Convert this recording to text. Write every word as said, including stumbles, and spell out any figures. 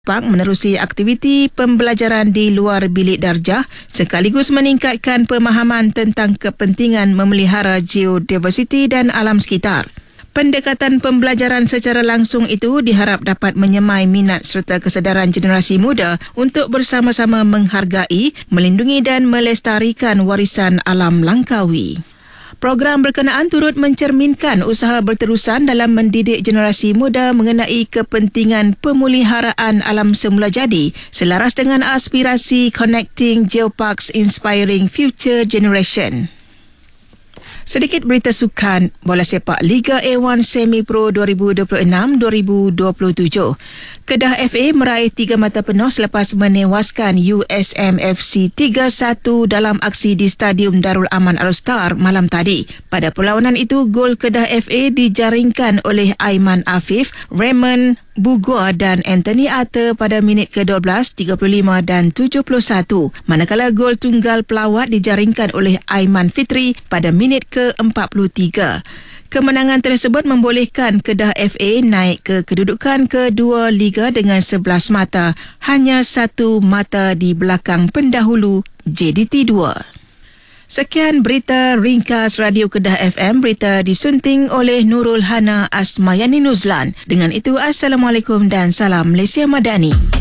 Park menerusi aktiviti pembelajaran di luar bilik darjah sekaligus meningkatkan pemahaman tentang kepentingan memelihara geodiversiti dan alam sekitar. Pendekatan pembelajaran secara langsung itu diharap dapat menyemai minat serta kesedaran generasi muda untuk bersama-sama menghargai, melindungi dan melestarikan warisan alam langkawi. Program berkenaan turut mencerminkan usaha berterusan dalam mendidik generasi muda mengenai kepentingan pemuliharaan alam semula jadi selaras dengan aspirasi Connecting Geoparks Inspiring Future Generation. Sedikit berita sukan, bola sepak Liga A satu Semi Pro dua ribu dua puluh enam dua ribu dua puluh tujuh. Kedah F A meraih tiga mata penuh selepas menewaskan U S M F C tiga satu dalam aksi di Stadium Darul Aman Al-Star malam tadi. Pada perlawanan itu, gol Kedah F A dijaringkan oleh Aiman Afif, Raymond Bugua dan Anthony Arthur pada minit ke dua belas, tiga puluh lima dan tujuh puluh satu. Manakala gol tunggal pelawat dijaringkan oleh Aiman Fitri pada minit ke empat puluh tiga. Kemenangan tersebut membolehkan Kedah F A naik ke kedudukan kedua Liga dengan sebelas mata, hanya satu mata di belakang pendahulu J D T dua. Sekian berita ringkas Radio Kedah F M, berita disunting oleh Nurul Hana Asmayani Nuzlan. Dengan itu, Assalamualaikum dan salam Malaysia Madani.